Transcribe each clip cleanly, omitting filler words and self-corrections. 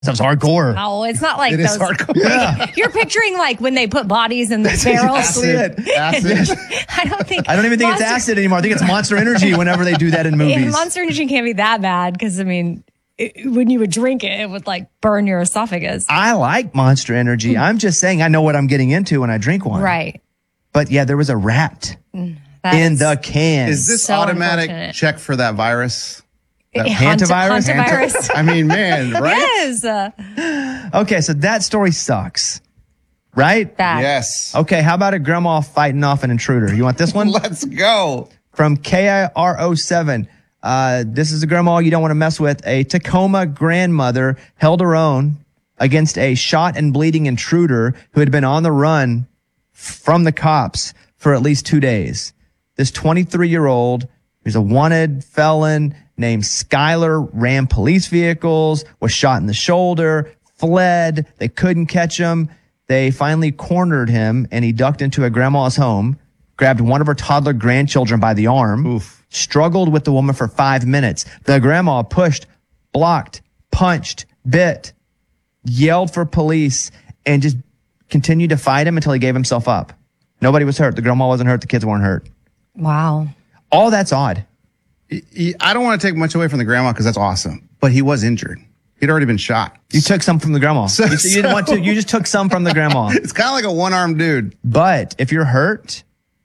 Sounds hardcore. Oh, it's not like It is those. hardcore. Yeah. You're picturing like when they put bodies in the barrels. Acid. I don't think. I don't even think it's acid anymore. I think it's Monster Energy whenever they do that in movies. Monster Energy can't be that bad because I mean, when you would drink it, it would like burn your esophagus. I like Monster Energy. I'm just saying I know what I'm getting into when I drink one. Right. But yeah, there was a rat That in is the can. Is this So automatic unfortunate. check for that virus? Hantavirus? Hantavirus. I mean, man, right? Yes. Okay, so that story sucks. Right? Bad. Yes. Okay, how about a grandma fighting off an intruder? You want this one? Let's go. From KIRO7. This is a grandma you don't want to mess with. A Tacoma grandmother held her own against a shot and bleeding intruder who had been on the run from the cops for at least 2 days. This 23-year-old, who's a wanted felon named Skylar, ran police vehicles, was shot in the shoulder, fled. They couldn't catch him. They finally cornered him, and he ducked into a grandma's home, grabbed one of her toddler grandchildren by the arm, struggled with the woman for 5 minutes. The grandma pushed, blocked, punched, bit, yelled for police, and just continued to fight him until he gave himself up. Nobody was hurt. The grandma wasn't hurt. The kids weren't hurt. Wow. All that's odd. I don't want to take much away from the grandma because that's awesome, but he was injured. He'd already been shot. You took some from the grandma. You didn't want to. You just took some from the grandma. It's kind of like a one-armed dude. But if you're hurt,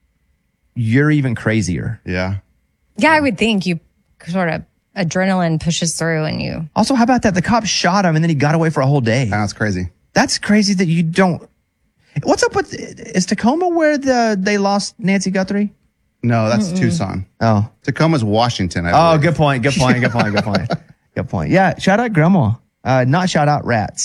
you're even crazier. Yeah. Yeah, I would think you sort of adrenaline pushes through and you. Also, how about that? The cops shot him and then he got away for a whole day. That's crazy. That's crazy that you don't. What's up with, is Tacoma where they lost Nancy Guthrie? No, that's Tucson. Oh. Tacoma's Washington, I Oh, believe. good point. Good point. Good point. Good point. Good point. Yeah. Shout out grandma. Not shout out rats.